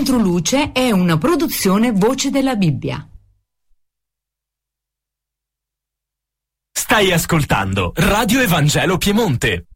Controluce è una produzione Voce della Bibbia. Stai ascoltando Radio Evangelo Piemonte,